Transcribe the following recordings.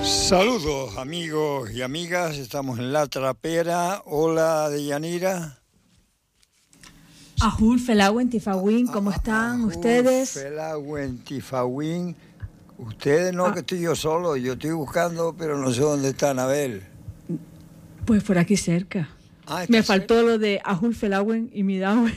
Saludos amigos y amigas, estamos en La Trapera. Hola Deyanira. Ajul, Felagüen, Tifagüín, ¿cómo están ustedes? Felagüen, Tifagüín. Ustedes no, que estoy yo solo, yo estoy buscando, pero no sé dónde está Anabel. Pues por aquí cerca. Me faltó lo de Ajul, Felagüen y Midagüen.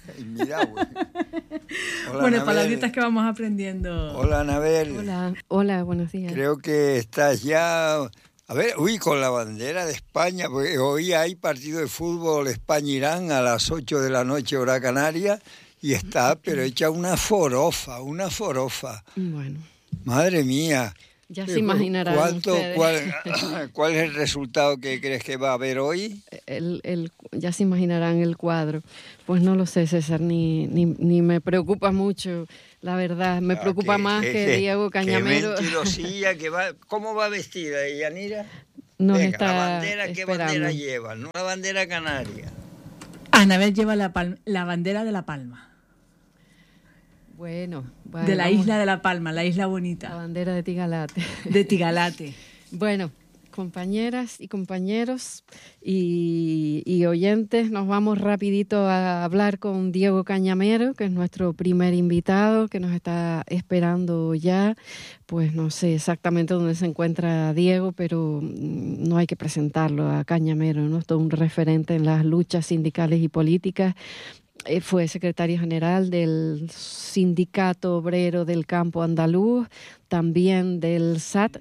Bueno, palabritas que vamos aprendiendo. Hola Anabel. Hola, buenos días. Creo que estás ya, a ver, con la bandera de España, porque hoy hay partido de fútbol España-Irán a las 8 de la noche, hora canaria, y está, pero hecha una forofa. Bueno. Madre mía. Ya se imaginarán ustedes. ¿Cuál es el resultado que crees que va a haber hoy? Ya se imaginarán el cuadro. Pues no lo sé, César, ni me preocupa mucho, la verdad. Me preocupa más que Diego Cañamero. Qué mentirosilla, ¿cómo va vestida, Yanira? Nos Venga, está la bandera, ¿qué esperando. bandera lleva? No la bandera canaria. Anabel lleva la bandera de La Palma. Bueno, de la isla de La Palma, la isla bonita. La bandera de Tigalate. De Tigalate. Bueno, compañeras y compañeros y oyentes, nos vamos rapidito a hablar con Diego Cañamero, que es nuestro primer invitado, que nos está esperando ya. Pues no sé exactamente dónde se encuentra Diego, pero no hay que presentarlo a Cañamero, ¿no? Es todo un referente en las luchas sindicales y políticas. Fue secretario general del Sindicato Obrero del Campo Andaluz, también del SAT,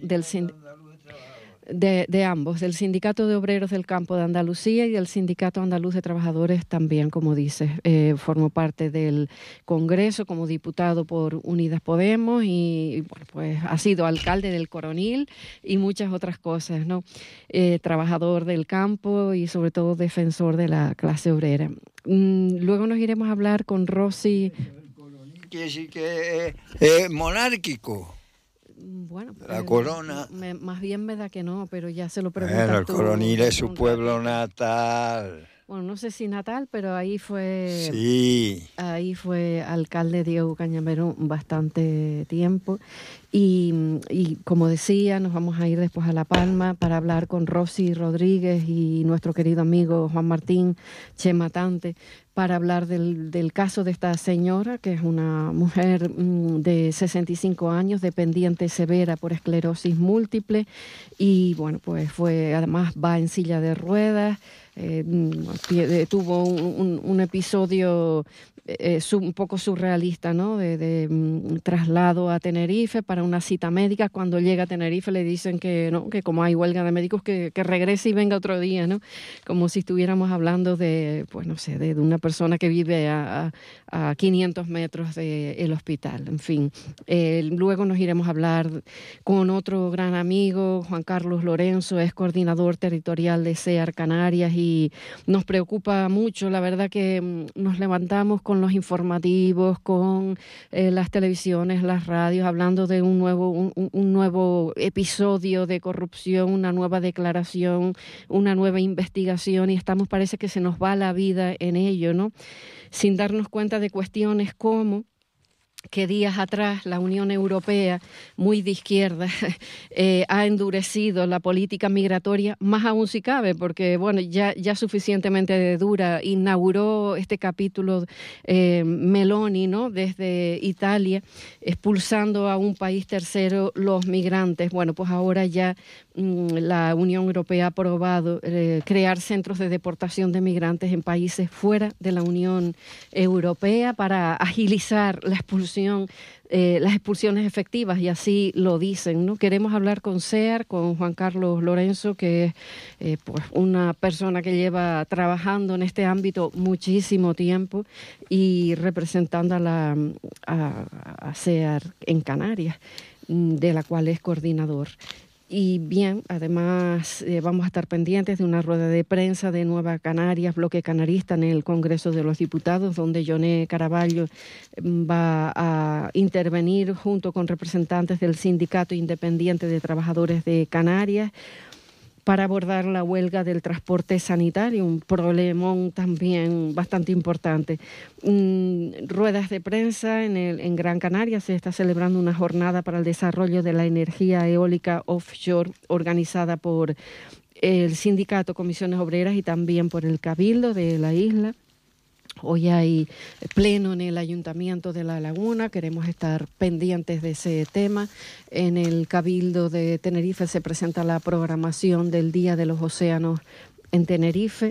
de ambos, del Sindicato de Obreros del Campo de Andalucía y del Sindicato Andaluz de Trabajadores también, como dices. Formó parte del Congreso como diputado por Unidas Podemos y bueno, pues ha sido alcalde del Coronil y muchas otras cosas, ¿no? Trabajador del campo y sobre todo defensor de la clase obrera. Luego nos iremos a hablar con Rosy. Quiere decir que es monárquico. Bueno, la corona. Más bien me da que no, pero ya se lo preguntas el tú. Coronil es su pueblo natal. Bueno, no sé si natal, pero ahí fue. Sí. Ahí fue alcalde Diego Cañamero bastante tiempo. Y como decía, nos vamos a ir después a La Palma para hablar con Rosy Rodríguez y nuestro querido amigo Juan Martín Chematante, para hablar del caso de esta señora, que es una mujer de 65 años, dependiente severa por esclerosis múltiple, y bueno, pues además va en silla de ruedas. Tuvo un episodio un poco surrealista, ¿no? De traslado a Tenerife para una cita médica. Cuando llega a Tenerife le dicen que no, que como hay huelga de médicos que regrese y venga otro día, ¿no? Como si estuviéramos hablando de, pues no sé, de una persona que vive a 500 metros del hospital. En fin, luego nos iremos a hablar con otro gran amigo, Juan Carlos Lorenzo, es coordinador territorial de SEAR Canarias, y nos preocupa mucho, la verdad que nos levantamos con los informativos, con las televisiones, las radios, hablando de un nuevo episodio de corrupción, una nueva declaración, una nueva investigación, y parece que se nos va la vida en ello, ¿no? Sin darnos cuenta de cuestiones como que días atrás la Unión Europea, muy de izquierda, ha endurecido la política migratoria, más aún si cabe, porque bueno, ya suficientemente dura. Inauguró este capítulo Meloni, ¿no? Desde Italia, expulsando a un país tercero los migrantes. Bueno, pues ahora ya la Unión Europea ha aprobado crear centros de deportación de migrantes en países fuera de la Unión Europea para agilizar la expulsión, las expulsiones efectivas, y así lo dicen, ¿no? Queremos hablar con SEAR, con Juan Carlos Lorenzo, que es pues una persona que lleva trabajando en este ámbito muchísimo tiempo y representando a SEAR en Canarias, de la cual es coordinador. Y bien, además vamos a estar pendientes de una rueda de prensa de Nueva Canarias, bloque canarista, en el Congreso de los Diputados, donde Yoné Caraballo va a intervenir junto con representantes del Sindicato Independiente de Trabajadores de Canarias, para abordar la huelga del transporte sanitario, un problemón también bastante importante. Ruedas de prensa en Gran Canaria. Se está celebrando una jornada para el desarrollo de la energía eólica offshore organizada por el sindicato Comisiones Obreras y también por el Cabildo de la isla. Hoy hay pleno en el Ayuntamiento de La Laguna, queremos estar pendientes de ese tema. En el Cabildo de Tenerife se presenta la programación del Día de los Océanos en Tenerife.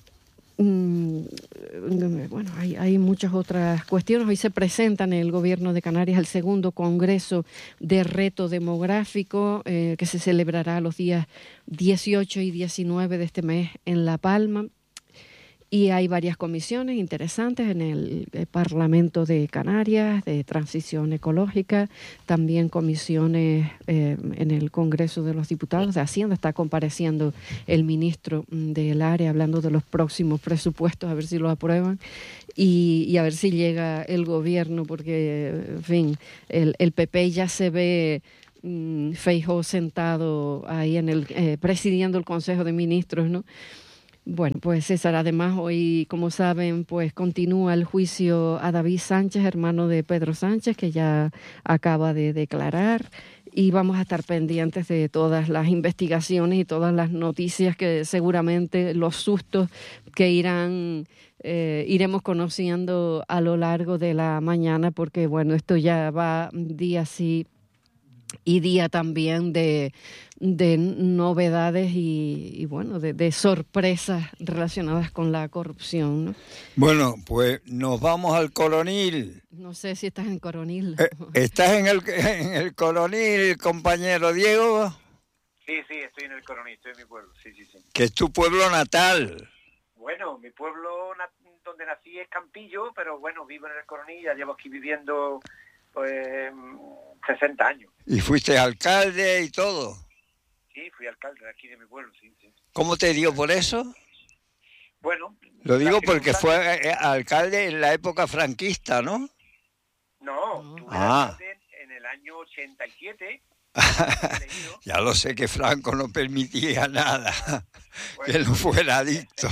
Bueno, hay muchas otras cuestiones. Hoy se presenta en el Gobierno de Canarias el segundo Congreso de Reto Demográfico, que se celebrará los días 18 y 19 de este mes en La Palma. Y hay varias comisiones interesantes en el Parlamento de Canarias, de Transición Ecológica, también comisiones en el Congreso de los Diputados de Hacienda. Está compareciendo el ministro del área hablando de los próximos presupuestos, a ver si los aprueban y a ver si llega el gobierno, porque, en fin, el PP ya se ve... Feijóo sentado ahí presidiendo el Consejo de Ministros, ¿no? Bueno, pues César, además hoy, como saben, pues continúa el juicio a David Sánchez, hermano de Pedro Sánchez, que ya acaba de declarar, y vamos a estar pendientes de todas las investigaciones y todas las noticias que seguramente, los sustos que iremos conociendo a lo largo de la mañana, porque bueno, esto ya va día sí y día también de novedades y bueno, de sorpresas relacionadas con la corrupción, ¿no? Bueno, pues nos vamos al Coronil. No sé si estás en Coronil. ¿Estás en el Coronil, compañero Diego? Sí, estoy en el Coronil, estoy en mi pueblo, sí. Que es tu pueblo natal. Bueno, mi pueblo donde nací es Campillo, pero bueno, vivo en el Coronil, ya llevo aquí viviendo pues 60 años. ¿Y fuiste alcalde y todo? Sí, fui alcalde de aquí de mi pueblo, sí. ¿Cómo te dio por eso? Bueno... Lo digo porque fue alcalde en la época franquista, ¿no? No, tuve alcalde en el año 87. Ya lo sé que Franco no permitía nada, bueno, que no fuera adicto.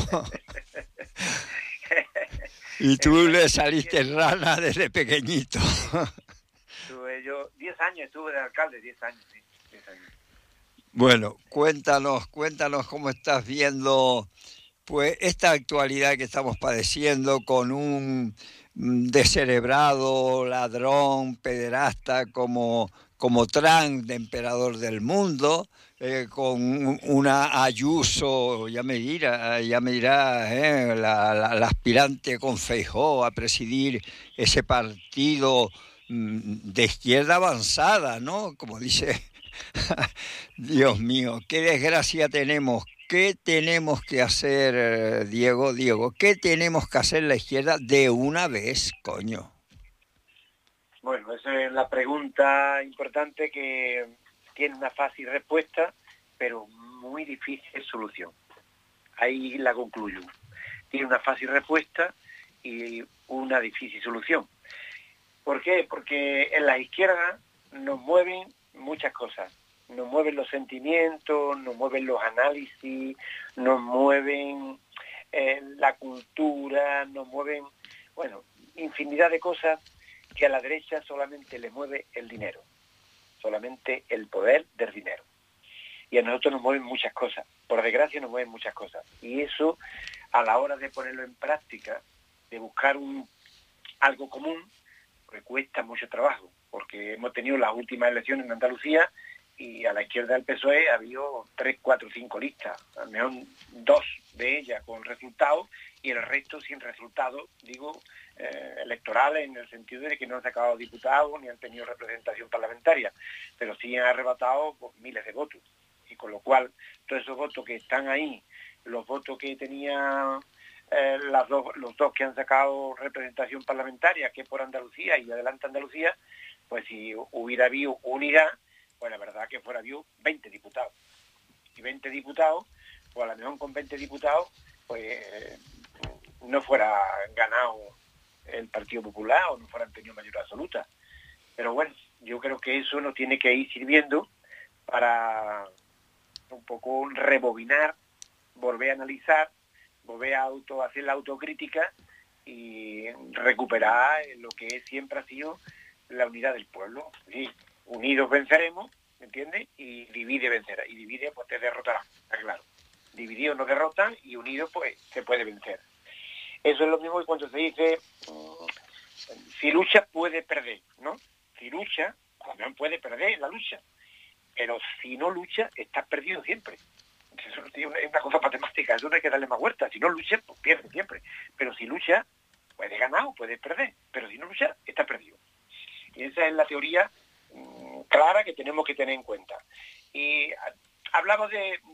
Y tú le saliste rana desde pequeñito. Yo 10 años estuve de alcalde, 10 años, sí. 10 años. Bueno, cuéntanos cómo estás viendo pues esta actualidad que estamos padeciendo con un descerebrado, ladrón, pederasta como Trump, de emperador del mundo, con una Ayuso, ya me dirá, la aspirante con Feijóo a presidir ese partido de izquierda avanzada, ¿no? Como dice, Dios mío, qué desgracia tenemos. ¿Qué tenemos que hacer, Diego? ¿Qué tenemos que hacer la izquierda de una vez, coño? Bueno, esa es la pregunta importante que tiene una fácil respuesta, pero muy difícil solución. Ahí la concluyo. Tiene una fácil respuesta y una difícil solución. ¿Por qué? Porque en la izquierda nos mueven muchas cosas. Nos mueven los sentimientos, nos mueven los análisis, nos mueven la cultura, nos mueven, bueno, infinidad de cosas que a la derecha solamente le mueve el dinero, solamente el poder del dinero. Y a nosotros nos mueven muchas cosas, por desgracia nos mueven muchas cosas. Y eso, a la hora de ponerlo en práctica, de buscar algo común, pues cuesta mucho trabajo, porque hemos tenido las últimas elecciones en Andalucía y a la izquierda del PSOE ha habido 3, 4, 5 listas, al menos 2 de ellas con resultados y el resto sin resultados, digo, electorales, en el sentido de que no han sacado diputados ni han tenido representación parlamentaria, pero sí han arrebatado pues, miles de votos. Y con lo cual, todos esos votos que están ahí, los votos que tenía los dos que han sacado representación parlamentaria, que es por Andalucía y Adelante Andalucía, pues si hubiera habido unidad, pues la verdad que fuera habido 20 diputados. Y 20 diputados, pues a lo mejor con 20 diputados, pues no fuera ganado el Partido Popular o no fueran tenido mayoría absoluta. Pero bueno, yo creo que eso nos tiene que ir sirviendo para un poco rebobinar, volver a analizar, volver a hacer la autocrítica y recuperar lo que siempre ha sido la unidad del pueblo. Sí, unidos venceremos, ¿me entiendes? Y divide vencerá. Y divide, pues te derrotará, está claro. Divididos nos derrotan y unidos, pues se puede vencer. Eso es lo mismo que cuando se dice, si lucha puede perder, ¿no? Si lucha, también puede perder en la lucha. Pero si no lucha, estás perdido siempre. Eso es una cosa matemática, eso no hay que darle más vueltas. Si no lucha, pues pierde siempre. Pero si lucha, puede ganar o puede perder. Pero si no lucha, está perdido. Y esa es la teoría clara que tenemos que tener en cuenta. Y hablamos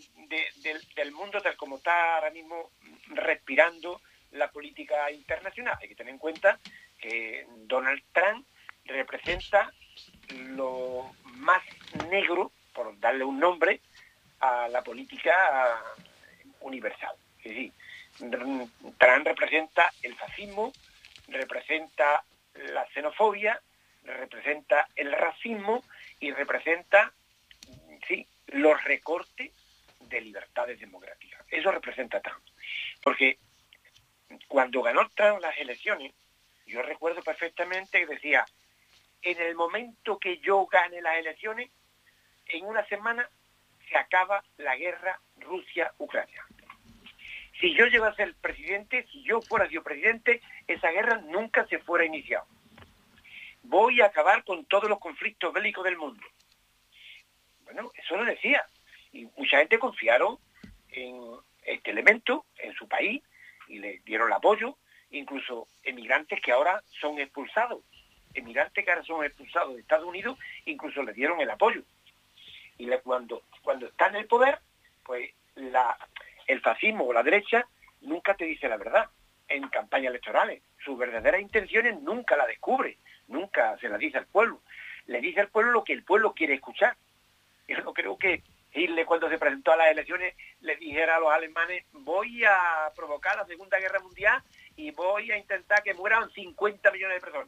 del mundo tal como está ahora mismo respirando la política internacional. Hay que tener en cuenta que Donald Trump representa lo más negro, por darle un nombre, a la política universal. Es decir, Trump representa el fascismo, representa la xenofobia, representa el racismo y representa, sí, los recortes de libertades democráticas. Eso representa Trump. Porque cuando ganó Trump las elecciones, yo recuerdo perfectamente que decía, en el momento que yo gane las elecciones, en una semana se acaba la guerra Rusia-Ucrania. Si yo llegase a ser presidente, si yo fuera sido presidente, esa guerra nunca se fuera iniciado. Voy a acabar con todos los conflictos bélicos del mundo. Bueno, eso lo decía. Y mucha gente confiaron en este elemento, en su país, y le dieron el apoyo, incluso emigrantes que ahora son expulsados. Emigrantes que ahora son expulsados de Estados Unidos, incluso le dieron el apoyo. Y cuando está en el poder, pues el fascismo o la derecha nunca te dice la verdad en campañas electorales. Sus verdaderas intenciones nunca las descubre, nunca se las dice al pueblo. Le dice al pueblo lo que el pueblo quiere escuchar. Yo no creo que Hitler, cuando se presentó a las elecciones, le dijera a los alemanes, voy a provocar la Segunda Guerra Mundial y voy a intentar que mueran 50 millones de personas.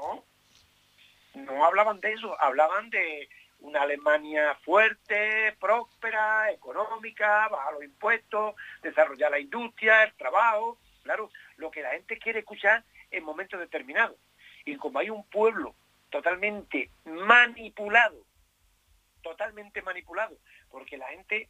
No hablaban de eso, hablaban de una Alemania fuerte, próspera, económica, bajar los impuestos, desarrollar la industria, el trabajo, claro, lo que la gente quiere escuchar en momentos determinados. Y como hay un pueblo totalmente manipulado, porque la gente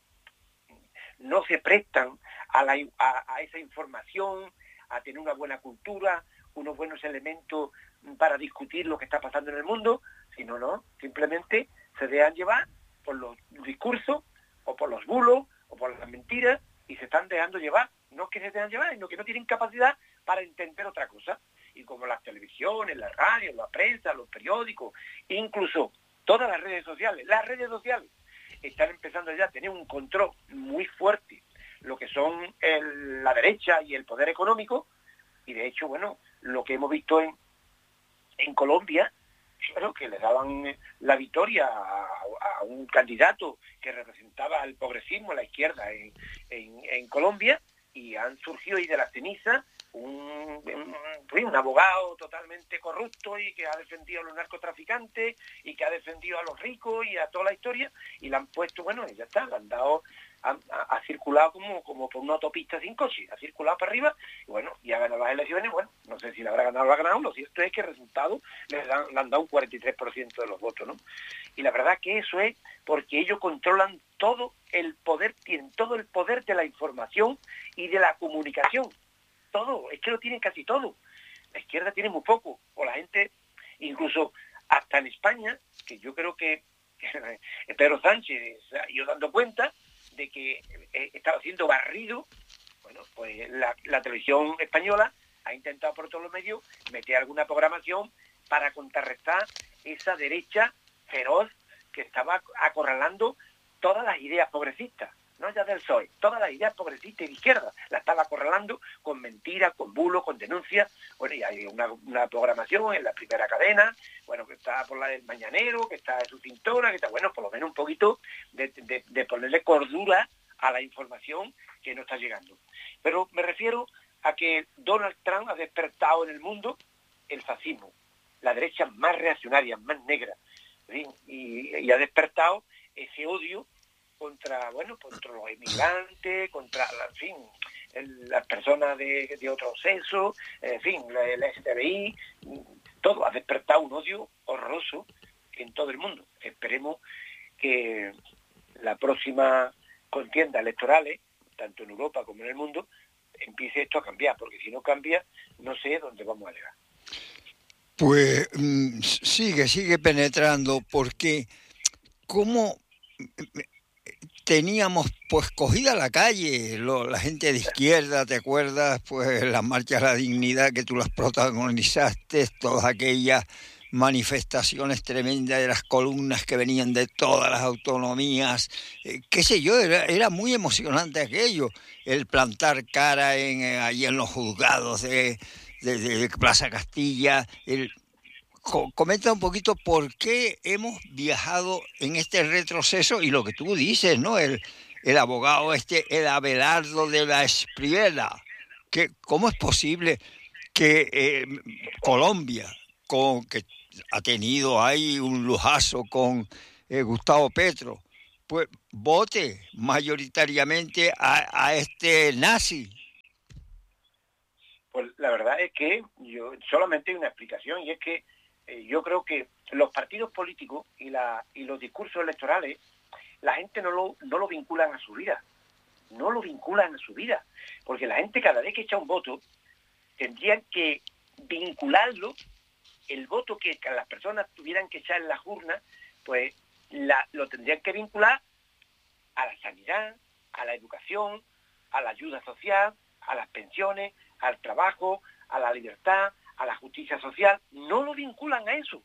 no se prestan a esa información, a tener una buena cultura, unos buenos elementos para discutir lo que está pasando en el mundo, sino no, simplemente se dejan llevar por los discursos, o por los bulos, o por las mentiras, y se están dejando llevar. No es que se dejan llevar, sino que no tienen capacidad para entender otra cosa. Y como las televisiones, la radio, la prensa, los periódicos, incluso todas las redes sociales están empezando ya a tener un control muy fuerte, lo que son la derecha y el poder económico, y de hecho, bueno, lo que hemos visto en Colombia, claro, que le daban la victoria a un candidato que representaba al progresismo, a la izquierda en Colombia, y han surgido ahí de la ceniza un abogado totalmente corrupto y que ha defendido a los narcotraficantes y que ha defendido a los ricos y a toda la historia, y le han puesto, bueno, y ya está, le han dado, ha circulado como por una autopista sin coche, ha circulado para arriba, y bueno, y ha ganado las elecciones. Bueno, no sé si la habrá ganado o lo ha ganado, lo cierto es que el resultado le han dado un 43% de los votos, ¿no? Y la verdad que eso es porque ellos controlan todo el poder, tienen todo el poder de la información y de la comunicación. Todo, es que lo tienen casi todo. La izquierda tiene muy poco, o la gente, incluso hasta en España, que yo creo que Pedro Sánchez se ha ido dando cuenta de que estaba siendo barrido. Bueno, pues la televisión española ha intentado por todos los medios meter alguna programación para contrarrestar esa derecha feroz que estaba acorralando todas las ideas progresistas, no ya del PSOE, todas las ideas progresistas y de izquierda, la estaba acorralando con mentiras, con bulos, con denuncias. Bueno, y hay una programación en la primera cadena, bueno, que está por la del Mañanero, que está en su cintura, que está, bueno, por lo menos un poquito de ponerle cordura a la información que no está llegando. Pero me refiero a que Donald Trump ha despertado en el mundo el fascismo, la derecha más reaccionaria, más negra, ¿sí? Y ha despertado ese odio contra los inmigrantes, contra, en fin, las personas de otro sexo, en fin, el STBI, todo ha despertado un odio horroroso en todo el mundo. Esperemos que la próxima contienda electorales, tanto en Europa como en el mundo, empiece esto a cambiar, porque si no cambia, no sé dónde vamos a llegar. Pues sigue penetrando, porque como teníamos pues cogida la calle, la gente de izquierda, ¿te acuerdas? Pues las marchas a la dignidad que tú las protagonizaste, todas aquellas manifestaciones tremendas de las columnas que venían de todas las autonomías, qué sé yo, era muy emocionante aquello, el plantar cara allí en los juzgados de Plaza Castilla. Comenta un poquito por qué hemos viajado en este retroceso y lo que tú dices, ¿no? El abogado el Abelardo de la Espriella, que cómo es posible que Colombia, que ha tenido ahí un lujazo con Gustavo Petro, pues vote mayoritariamente a este nazi. Pues la verdad es que yo solamente hay una explicación, y es que yo creo que los partidos políticos y los discursos electorales, la gente no lo vinculan a su vida. No lo vinculan a su vida. Porque la gente, cada vez que echa un voto, tendrían que vincularlo, el voto que las personas tuvieran que echar en las urnas, pues lo tendrían que vincular a la sanidad, a la educación, a la ayuda social, a las pensiones, al trabajo, a la libertad, a la justicia social. No lo vinculan a eso.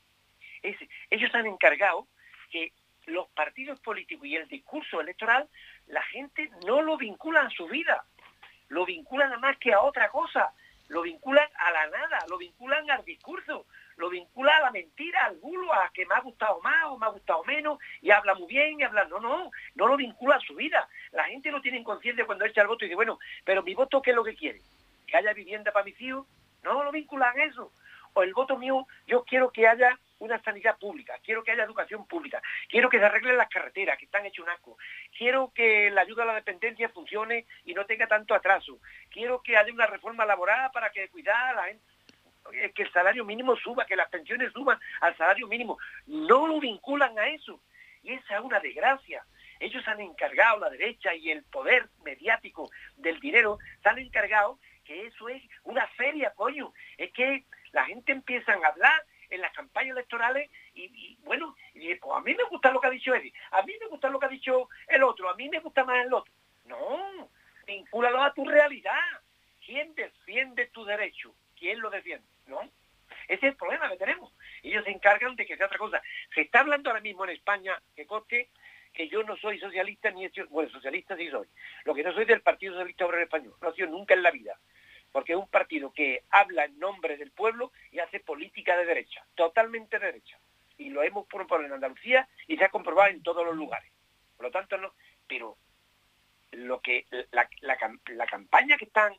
Ellos han encargado que los partidos políticos y el discurso electoral, la gente no lo vinculan a su vida, lo vinculan a más que a otra cosa, lo vinculan a la nada, lo vinculan al discurso, lo vinculan a la mentira, al bulo, a que me ha gustado más o me ha gustado menos, y habla muy bien, y habla... No lo vincula a su vida. La gente lo tiene inconsciente cuando echa el voto y dice, bueno, pero mi voto, ¿qué es lo que quiere? ¿Que haya vivienda para mis hijos? No lo vinculan a eso. O el voto mío, yo quiero que haya una sanidad pública, quiero que haya educación pública, quiero que se arreglen las carreteras, que están hechas un asco, quiero que la ayuda a la dependencia funcione y no tenga tanto atraso, quiero que haya una reforma laboral para que cuidar a la gente, que el salario mínimo suba, que las pensiones suban al salario mínimo. No lo vinculan a eso. Y esa es una desgracia. Ellos han encargado, la derecha y el poder mediático del dinero, se han encargado que eso es una feria, coño. Es que la gente empieza a hablar en las campañas electorales y pues a mí me gusta lo que ha dicho Eddie, a mí me gusta lo que ha dicho el otro, a mí me gusta más el otro. No, vincúlalo a tu realidad. ¿Quién defiende tu derecho? ¿Quién lo defiende? ¿No? Ese es el problema que tenemos. Ellos se encargan de que sea otra cosa. Se está hablando ahora mismo en España, que conste que yo no soy socialista ni socialista sí soy. Lo que no soy del Partido Socialista Obrero Español, no ha sido nunca en la vida. Porque es un partido que habla en nombre del pueblo y hace política de derecha, totalmente de derecha. Y lo hemos probado en Andalucía y se ha comprobado en todos los lugares. Por lo tanto, no. Pero lo que la campaña que están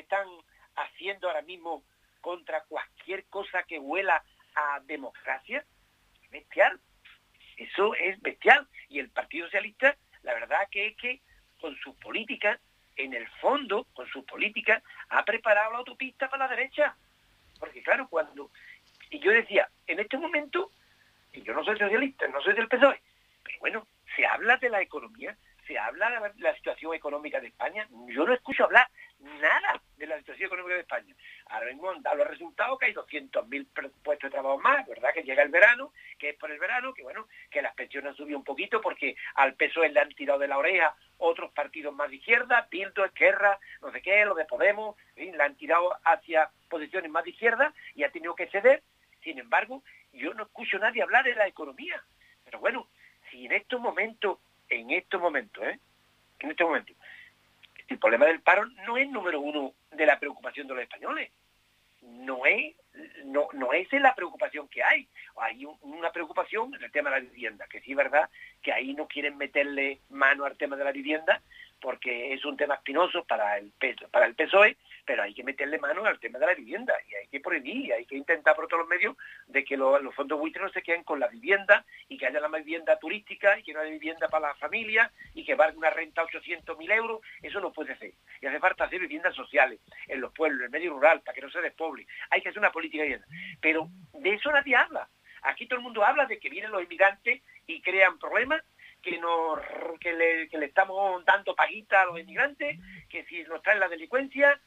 haciendo ahora mismo contra cualquier cosa que huela a democracia, es bestial. Eso es bestial. Y el Partido Socialista, la verdad que es que con sus políticas, en el fondo, con sus políticas, ha preparado la autopista para la derecha. Porque claro, y yo decía, en este momento, y yo no soy socialista, no soy del PSOE, pero bueno, se habla de la economía, se habla de la situación económica de España. Yo no escucho hablar nada de la situación económica de España. Ahora mismo han dado los resultados, que hay 200.000 puestos de trabajo más, ¿verdad? Que llega el verano, que es por el verano, que las pensiones han subido un poquito porque al PSOE le han tirado de la oreja otros partidos más de izquierda, Bildu, Esquerra, no sé qué, lo de Podemos, le han tirado hacia posiciones más de izquierda y ha tenido que ceder. Sin embargo, yo no escucho a nadie hablar de la economía. Pero bueno, si en estos momentos, el problema del paro no es número uno de la preocupación de los españoles. No es la preocupación que hay. Hay una preocupación en el tema de la vivienda, que sí es verdad que ahí no quieren meterle mano al tema de la vivienda porque es un tema espinoso para el PSOE, pero hay que meterle mano al tema de la vivienda y hay que prohibir, hay que intentar por todos los medios de que los fondos buitres no se queden con la vivienda y que haya la vivienda turística y que no haya vivienda para las familias y que valga una renta 800.000 euros. Eso no puede ser. Y hace falta hacer viviendas sociales en los pueblos, en el medio rural, para que no se despoble. Hay que hacer una política de vivienda. Pero de eso nadie habla. Aquí todo el mundo habla de que vienen los inmigrantes y crean problemas, que le estamos dando paguita a los inmigrantes, que si nos traen la delincuencia,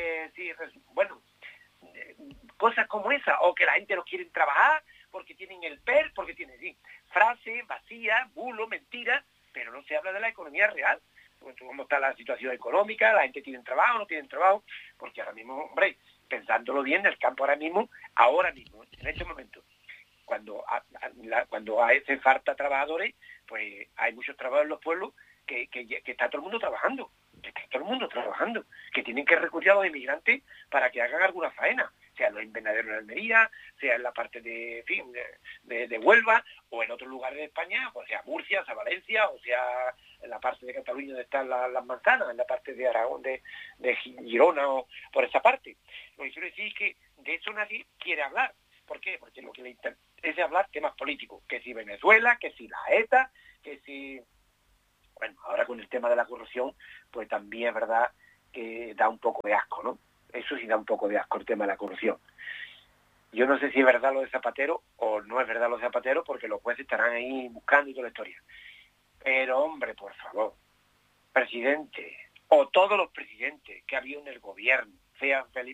cosas como esa, o que la gente no quiere trabajar porque tienen el PER, porque tienen frases vacías, bulos, mentiras, pero no se habla de la economía real. Cómo está la situación económica, la gente tiene trabajo, no tiene trabajo, porque ahora mismo, hombre, pensándolo bien, el campo ahora mismo, en este momento, cuando hace falta trabajadores, pues hay muchos trabajos en los pueblos que está todo el mundo trabajando, que tienen que recurrir a los inmigrantes para que hagan alguna faena, sea en los invernaderos de Almería, sea en la parte de Huelva, o en otros lugares de España, o sea Murcia, sea Valencia, o sea en la parte de Cataluña donde están las manzanas, en la parte de Aragón, de Girona, o por esa parte. Lo que quiero decir es que de eso nadie quiere hablar. ¿Por qué? Porque lo que le interesa es hablar temas políticos, que si Venezuela, que si la ETA, que si... Bueno, ahora con el tema de la corrupción, pues también es verdad que da un poco de asco, ¿no? Eso sí da un poco de asco el tema de la corrupción. Yo no sé si es verdad lo de Zapatero o no es verdad lo de Zapatero, porque los jueces estarán ahí buscando y toda la historia. Pero, hombre, por favor, presidente, o todos los presidentes que ha habido en el gobierno, sean Felipe